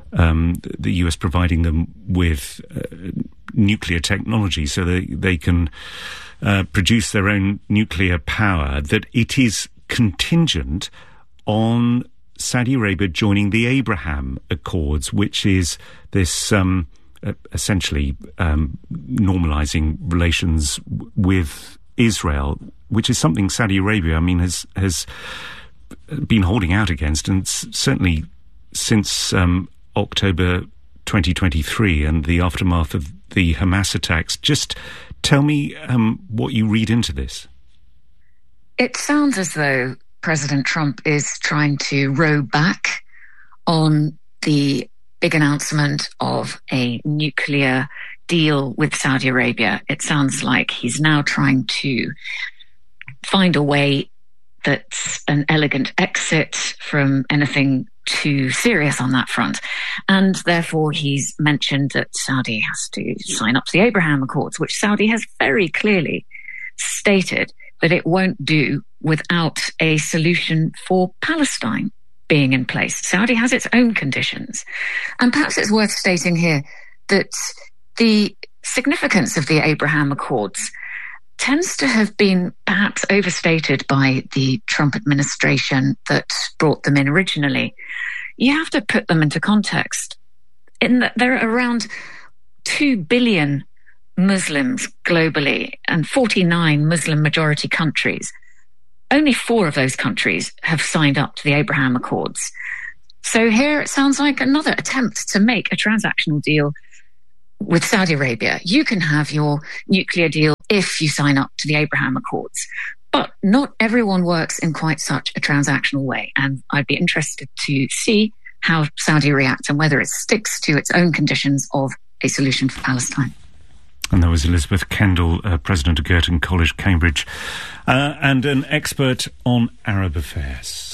the US providing them with nuclear technology so they can produce their own nuclear power, that it is contingent on Saudi Arabia joining the Abraham Accords, which is this essentially normalizing relations with Israel, which is something Saudi Arabia, has been holding out against, and certainly since October 2023 and the aftermath of the Hamas attacks. Just tell me what you read into this. It sounds as though President Trump is trying to row back on the big announcement of a nuclear deal with Saudi Arabia. It sounds like he's now trying to find a way that's an elegant exit from anything too serious on that front. And therefore, he's mentioned that Saudi has to sign up to the Abraham Accords, which Saudi has very clearly stated that it won't do without a solution for Palestine being in place. Saudi has its own conditions. And perhaps it's worth stating here that the significance of the Abraham Accords tends to have been perhaps overstated by the Trump administration that brought them in originally. You have to put them into context. In that there are around 2 billion Muslims globally and 49 Muslim majority countries. Only 4 of those countries have signed up to the Abraham Accords. So here it sounds like another attempt to make a transactional deal with Saudi Arabia. You can have your nuclear deal if you sign up to the Abraham Accords. But not everyone works in quite such a transactional way. And I'd be interested to see how Saudi reacts and whether it sticks to its own conditions of a solution for Palestine. And that was Elizabeth Kendall, President of Girton College, Cambridge, and an expert on Arab affairs.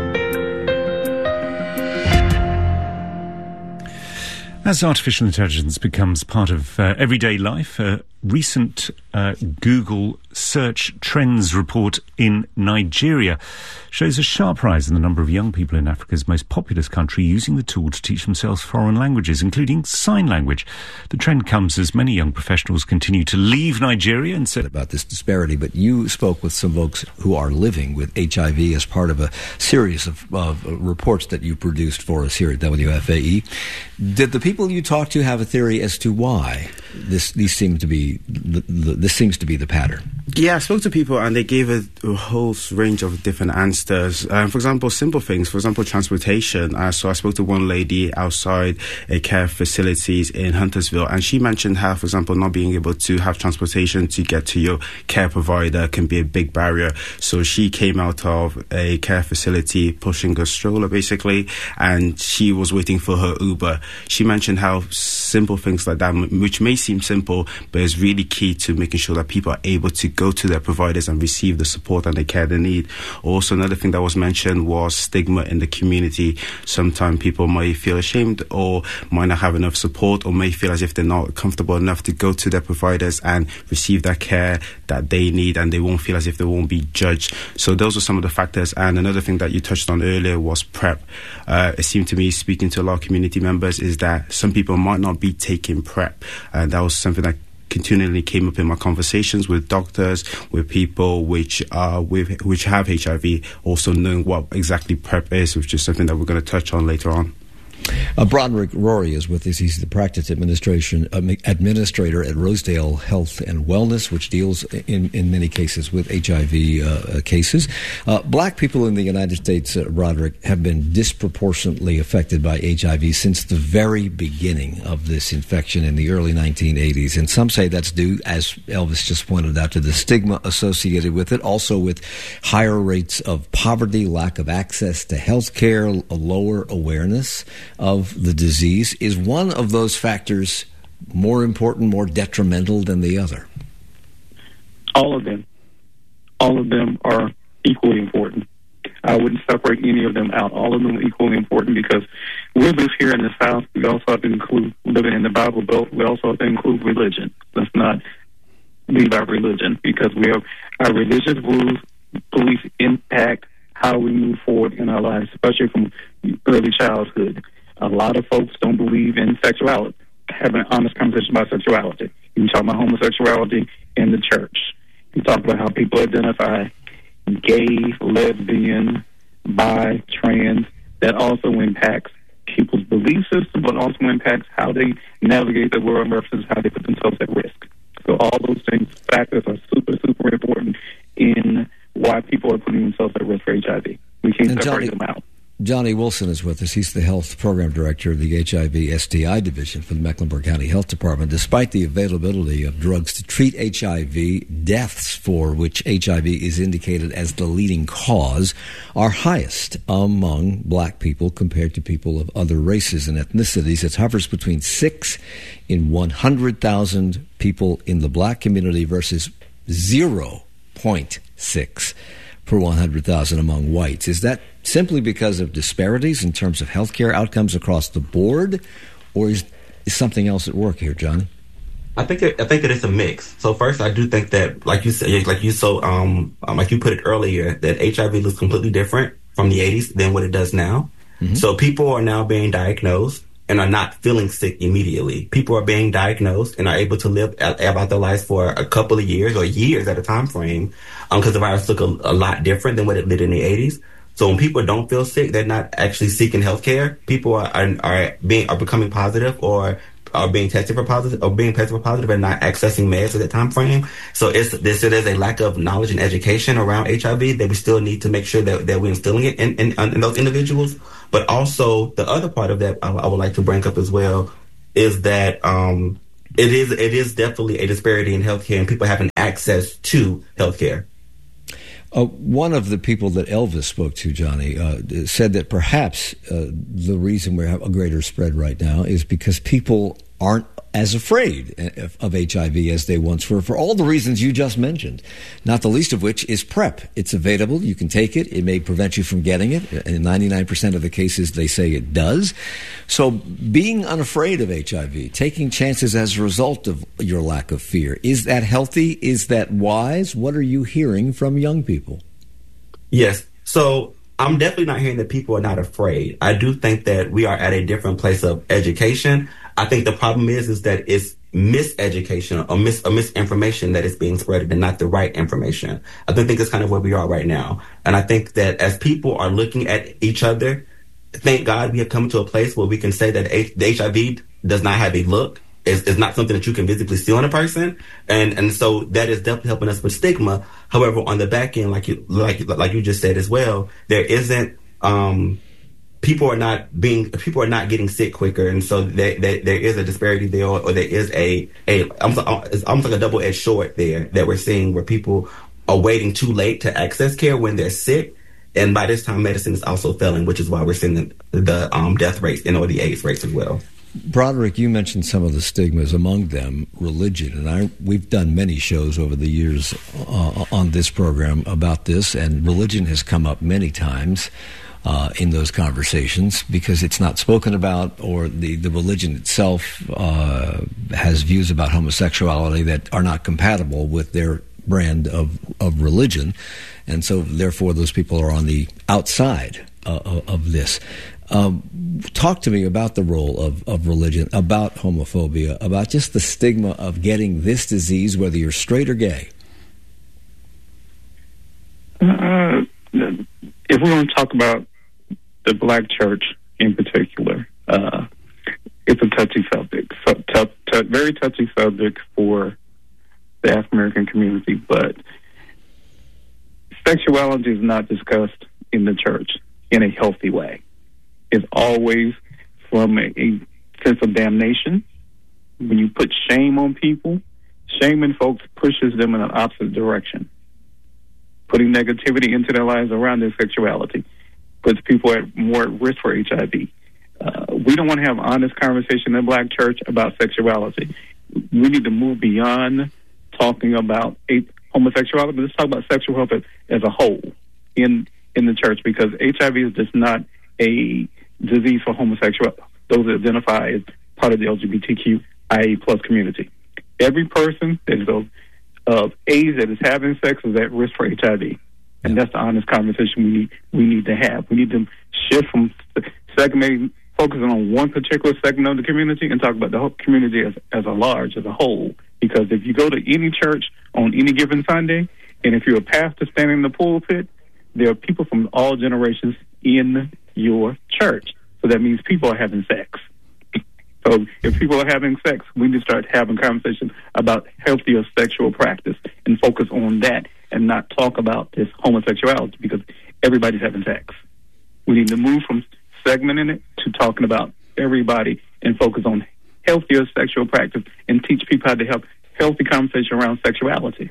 As artificial intelligence becomes part of everyday life, a recent Google search trends report in Nigeria shows a sharp rise in the number of young people in Africa's most populous country using the tool to teach themselves foreign languages, including sign language. The trend comes as many young professionals continue to leave Nigeria and said about this disparity, but you spoke with some folks who are living with HIV as part of a series of reports that you produced for us here at WFAE. Did the people you talked to have a theory as to why this seems to be the pattern? Yeah, I spoke to people and they gave a whole range of different answers. For example, simple things. For example, transportation. So I spoke to one lady outside a care facilities in Huntersville, and she mentioned how, for example, not being able to have transportation to get to your care provider can be a big barrier. So she came out of a care facility pushing a stroller, basically, and she was waiting for her Uber. She mentioned how simple things like that, which may seem simple, but is really key to making sure that people are able to go to their providers and receive the support and the care they need. Also, another thing that was mentioned was stigma in the community. Sometimes people might feel ashamed or might not have enough support, or may feel as if they're not comfortable enough to go to their providers and receive that care that they need, and they won't feel as if they won't be judged. So those are some of the factors. And another thing that you touched on earlier was PrEP. It seemed to me, speaking to a lot of community members, is that some people might not be taking PrEP. And that was something that continually came up in my conversations with doctors, with people which have HIV, also knowing what exactly PrEP is, which is something that we're going to touch on later on. Broderick Rory is with us. He's the practice administrator at Rosedale Health and Wellness, which deals in many cases with HIV cases. Black people in the United States, Broderick, have been disproportionately affected by HIV since the very beginning of this infection in the early 1980s. And some say that's due, as Elvis just pointed out, to the stigma associated with it, also with higher rates of poverty, lack of access to health care, a lower awareness of the disease. Is one of those factors more important, more detrimental than the other? All of them. All of them are equally important. I wouldn't separate any of them out. All of them are equally important because we live here in the South. We also have to include living in the Bible Belt. We also have to include religion. Let's not leave our religion, because we have our religious rules, beliefs impact how we move forward in our lives, especially from early childhood. A lot of folks don't believe in sexuality, having an honest conversation about sexuality. You talk about homosexuality in the church. You talk about how people identify gay, lesbian, bi, trans. That also impacts people's belief system, but also impacts how they navigate the world versus how they put themselves at risk. So all those things, factors are super, super important in why people are putting themselves at risk for HIV. We can't separate them out. Johnny Wilson is with us. He's the health program director of the HIV STI division for the Mecklenburg County Health Department. Despite the availability of drugs to treat HIV, deaths for which HIV is indicated as the leading cause are highest among black people compared to people of other races and ethnicities. It hovers between 6 in 100,000 people in the black community versus 0.6 per 100,000 among whites. Is that simply because of disparities in terms of healthcare outcomes across the board, or is something else at work here, Johnny? I think it is a mix. So first, I do think that, like you said, like you put it earlier, that HIV looks completely different from the 80s than what it does now. Mm-hmm. So people are now being diagnosed and are not feeling sick immediately. People are being diagnosed and are able to live out their lives for a couple of years or years at a time frame, because the virus look a lot different than what it did in the 80s. So when people don't feel sick, they're not actually seeking health care. People are becoming positive or are being tested for positive or being tested for positive and not accessing meds at that time frame. So there's a lack of knowledge and education around HIV that we still need to make sure that we're instilling it in those individuals. But also the other part of that I would like to bring up as well is that it is definitely a disparity in healthcare and people having access to healthcare. One of the people that Elvis spoke to, Johnny, said that perhaps the reason we have a greater spread right now is because people aren't as afraid of HIV as they once were, for all the reasons you just mentioned, not the least of which is PrEP. It's available. You can take it. It may prevent you from getting it. In 99% of the cases, they say it does. So being unafraid of HIV, taking chances as a result of your lack of fear, is that healthy? Is that wise? What are you hearing from young people? Yes. So I'm definitely not hearing that people are not afraid. I do think that we are at a different place of education. I think the problem is that it's miseducation or misinformation that is being spread and not the right information. I think that's kind of where we are right now. And I think that as people are looking at each other, thank God we have come to a place where we can say that the HIV does not have a look. It's not something that you can visibly see on a person. And so that is definitely helping us with stigma. However, on the back end, like you just said as well, there isn't, people are not getting sick quicker, and so there is a disparity there, or there is it's almost like a double-edged sword there that we're seeing, where people are waiting too late to access care when they're sick, and by this time medicine is also failing, which is why we're seeing the death rates or the AIDS rates as well. Broderick, you mentioned some of the stigmas, among them religion, and we've done many shows over the years on this program about this, and religion has come up many times in those conversations because it's not spoken about, or the religion itself has views about homosexuality that are not compatible with their brand of religion, and so therefore those people are on the outside of this. Talk to me about the role of religion, about homophobia, about just the stigma of getting this disease, whether you're straight or gay. If we're going to talk about the black church in particular, it's a touchy subject, very touchy subject for the African American community, but sexuality is not discussed in the church in a healthy way. It's always from a sense of damnation. When you put shame on people, shaming folks pushes them in an opposite direction. Putting negativity into their lives around their sexuality puts people more at risk for HIV. We don't want to have honest conversation in the black church about sexuality. We need to move beyond talking about homosexuality, but let's talk about sexual health as a whole in the church, because HIV is just not a disease for homosexual, those that identify as part of the LGBTQIA plus community. Every person that is of age that is having sex is at risk for HIV. And that's the honest conversation we need to have. We need to shift from segmenting focusing on one particular segment of the community and talk about the whole community as a whole. Because if you go to any church on any given Sunday, and if you're a pastor standing in the pulpit, there are people from all generations in your church. So that means people are having sex. So if people are having sex, we need to start having conversations about healthier sexual practice and focus on that and not talk about this homosexuality because everybody's having sex. We need to move from segmenting it to talking about everybody and focus on healthier sexual practice and teach people how to have healthy conversation around sexuality.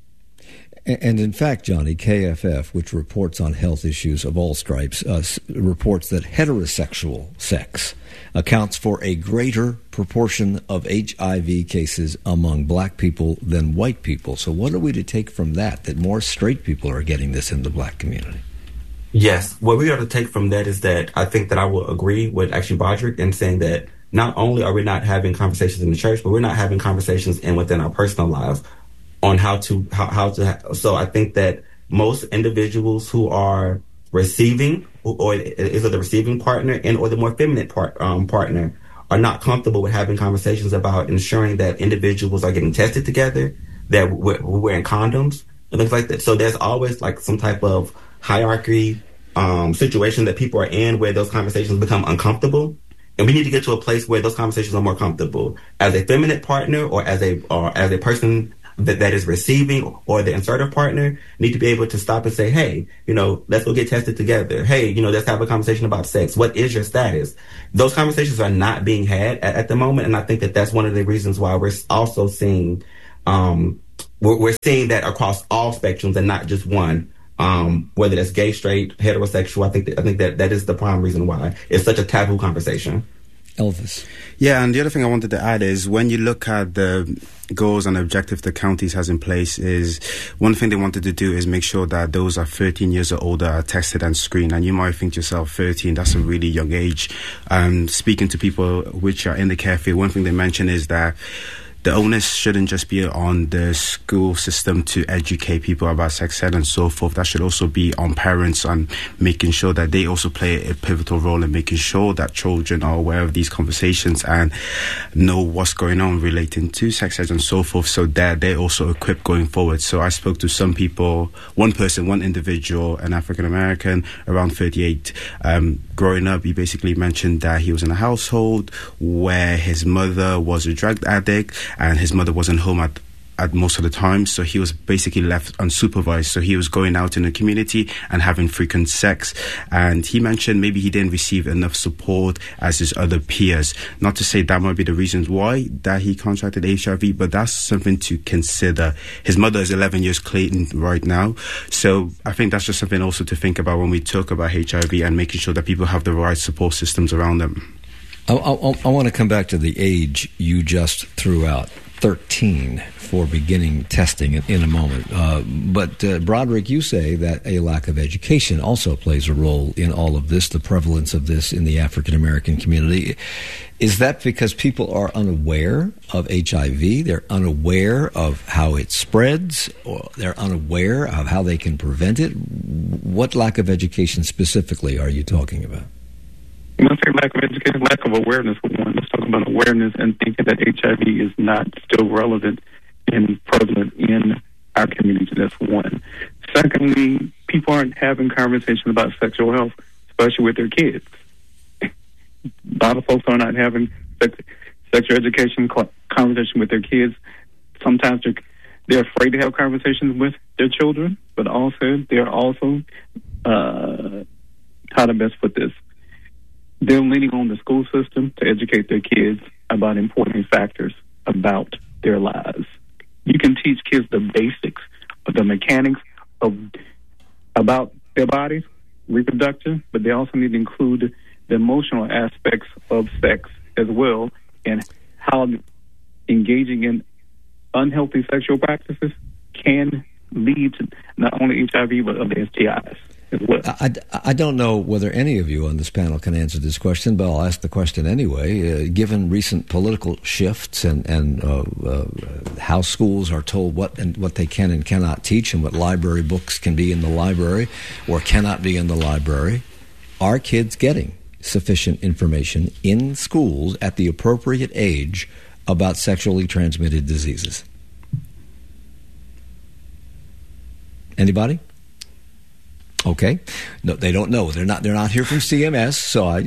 And in fact, Johnny, KFF, which reports on health issues of all stripes, reports that heterosexual sex accounts for a greater proportion of HIV cases among black people than white people. So what are we to take from that more straight people are getting this in the black community? Yes. What we are to take from that is that I think that I will agree with actually Broderick in saying that not only are we not having conversations in the church, but we're not having conversations within our personal lives on how to. So I think that most individuals who are receiving, or is the receiving partner and or the more feminine partner, are not comfortable with having conversations about ensuring that individuals are getting tested together, that we're wearing condoms and things like that. So there's always like some type of hierarchy situation that people are in where those conversations become uncomfortable. And we need to get to a place where those conversations are more comfortable. As a feminine partner or as a person that is receiving or the insertive partner need to be able to stop and say, hey, let's go get tested together. Hey, let's have a conversation about sex. What is your status? Those conversations are not being had at the moment. And I think that that's one of the reasons why we're also seeing, we're seeing that across all spectrums and not just one. Whether that's gay, straight, heterosexual, I think that is the prime reason why it's such a taboo conversation. Elvis. Yeah, and the other thing I wanted to add is when you look at the goals and objectives the counties has in place, is one thing they wanted to do is make sure that those are 13 years or older are tested and screened. And you might think to yourself, 13, that's a really young age. Speaking to people which are in the care field, one thing they mention is that the onus shouldn't just be on the school system to educate people about sex ed and so forth. That should also be on parents and making sure that they also play a pivotal role in making sure that children are aware of these conversations and know what's going on relating to sex ed and so forth, so that they're also equipped going forward. So I spoke to some people, one individual, an African American, around 38. Growing up, he basically mentioned that he was in a household where his mother was a drug addict, and his mother wasn't home at most of the time, so he was basically left unsupervised. So he was going out in the community and having frequent sex, and he mentioned maybe he didn't receive enough support as his other peers. Not to say that might be the reasons why that he contracted HIV, but that's something to consider. His mother is 11 years clean right now, so I think that's just something also to think about when we talk about HIV and making sure that people have the right support systems around them. I want to come back to the age you just threw out, 13, for beginning testing in a moment. But Broderick, you say that a lack of education also plays a role in all of this, the prevalence of this in the African American community. Is that because people are unaware of HIV? They're unaware of how it spreads, or they're unaware of how they can prevent it? What lack of education specifically are you talking about? When I say lack of education, lack of awareness. Let's talk about awareness and thinking that HIV is not still relevant and prevalent in our community. That's one. Secondly, people aren't having conversations about sexual health, especially with their kids. A lot of folks are not having sexual education conversation with their kids. Sometimes they're afraid to have conversations with their children, but also they're also, how to best put this, they're leaning on the school system to educate their kids about important factors about their lives. You can teach kids the basics, the mechanics about their bodies, reproduction, but they also need to include the emotional aspects of sex as well, and how engaging in unhealthy sexual practices can lead to not only HIV but other STIs. I don't know whether any of you on this panel can answer this question, but I'll ask the question anyway. Given recent political shifts and how schools are told what they can and cannot teach, and what library books can be in the library or cannot be in the library, are kids getting sufficient information in schools at the appropriate age about sexually transmitted diseases? Anybody? Okay. No, they don't know. They're not here from CMS, so I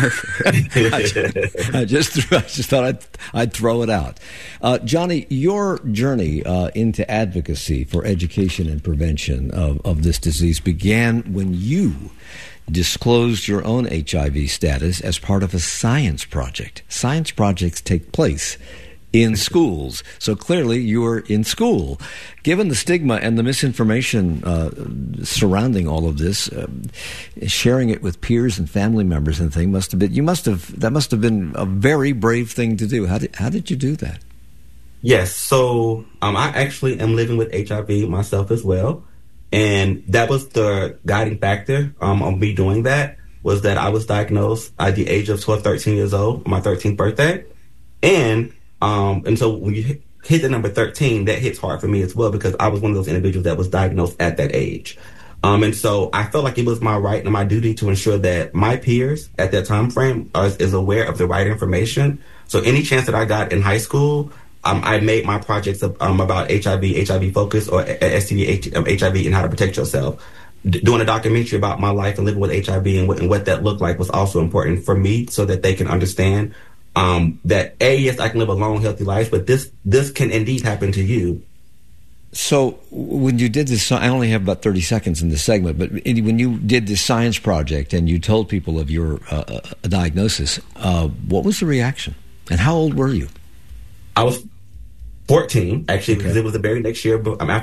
just thought I'd throw it out. Johnny, your journey into advocacy for education and prevention of this disease began when you disclosed your own HIV status as part of a science project. Science projects take place in schools. So clearly you were in school. Given the stigma and the misinformation surrounding all of this, sharing it with peers and family members and things that must have been a very brave thing to do. How did you do that? Yes. So I actually am living with HIV myself as well. And that was the guiding factor on me doing that, was that I was diagnosed at the age of 12, 13 years old, my 13th birthday. And so when you hit the number 13, that hits hard for me as well, because I was one of those individuals that was diagnosed at that age. And so I felt like it was my right and my duty to ensure that my peers at that time frame is aware of the right information. So any chance that I got in high school, I made my projects about HIV focus, or STD, HIV, and how to protect yourself. Doing a documentary about my life and living with HIV and what that looked like was also important for me, so that they can understand that yes, I can live a long, healthy life, but this can indeed happen to you. So when you did this, I only have about 30 seconds in this segment, but when you did this science project and you told people of your diagnosis, what was the reaction? And how old were you? I was 14, actually, because it was the very next year. After